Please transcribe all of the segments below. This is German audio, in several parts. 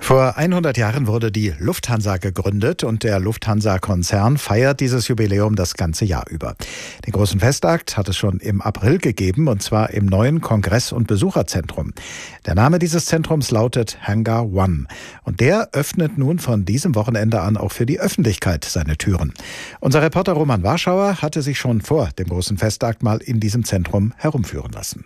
Vor 100 Jahren wurde die Lufthansa gegründet und der Lufthansa-Konzern feiert dieses Jubiläum das ganze Jahr über. Den großen Festakt hat es schon im April gegeben, und zwar im neuen Kongress- und Besucherzentrum. Der Name dieses Zentrums lautet Hangar One und der öffnet nun von diesem Wochenende an auch für die Öffentlichkeit seine Türen. Unser Reporter Roman Warschauer hatte sich schon vor dem großen Festakt mal in diesem Zentrum herumführen lassen.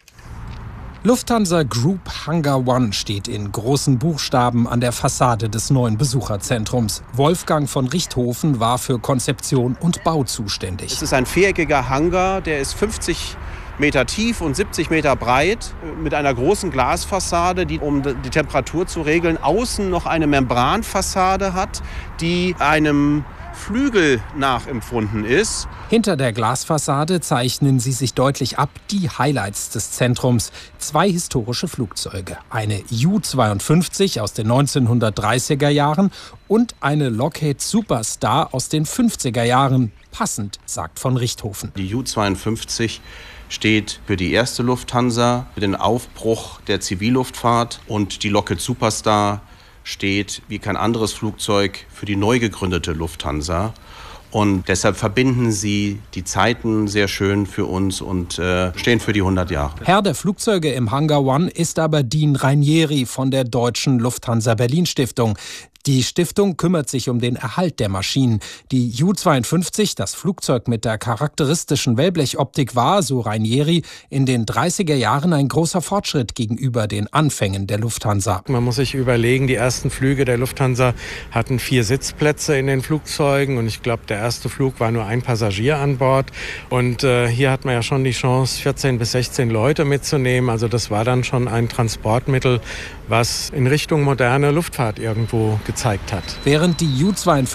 Lufthansa Group Hangar One steht in großen Buchstaben an der Fassade des neuen Besucherzentrums. Wolfgang von Richthofen war für Konzeption und Bau zuständig. Es ist ein viereckiger Hangar, der ist 50 Meter tief und 70 Meter breit mit einer großen Glasfassade, die, um die Temperatur zu regeln, außen noch eine Membranfassade hat, die einem Flügel nachempfunden ist. Hinter der Glasfassade zeichnen sie sich deutlich ab, die Highlights des Zentrums. 2 historische Flugzeuge, eine Ju-52 aus den 1930er Jahren und eine Lockheed Superstar aus den 50er Jahren. Passend, sagt von Richthofen. Die Ju-52 steht für die erste Lufthansa, für den Aufbruch der Zivilluftfahrt, und die Lockheed Superstar steht wie kein anderes Flugzeug für die neu gegründete Lufthansa. Und deshalb verbinden sie die Zeiten sehr schön für uns und stehen für die 100 Jahre. Herr der Flugzeuge im Hangar One ist aber Dean Ranieri von der Deutschen Lufthansa Berlin Stiftung. Die Stiftung kümmert sich um den Erhalt der Maschinen. Die Ju-52, das Flugzeug mit der charakteristischen Wellblechoptik, war, so Ranieri, in den 30er Jahren ein großer Fortschritt gegenüber den Anfängen der Lufthansa. Man muss sich überlegen, die ersten Flüge der Lufthansa hatten 4 Sitzplätze in den Flugzeugen und ich glaube, der erste Flug war nur ein Passagier an Bord. Und hier hat man ja schon die Chance, 14 bis 16 Leute mitzunehmen. Also das war dann schon ein Transportmittel, was in Richtung moderne Luftfahrt irgendwo gezeigt hat. Während die Ju-52